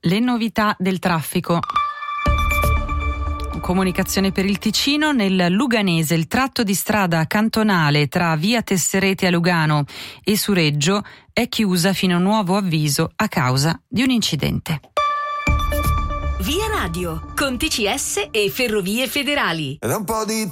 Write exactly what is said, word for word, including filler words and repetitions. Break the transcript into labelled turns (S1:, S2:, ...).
S1: le novità del traffico. Comunicazione per il Ticino: nel Luganese il tratto di strada cantonale tra via Tessereti a Lugano e Sureggio è chiusa fino a nuovo avviso a causa di un incidente.
S2: Via Radio con T C S e Ferrovie Federali.
S3: Ed un po' di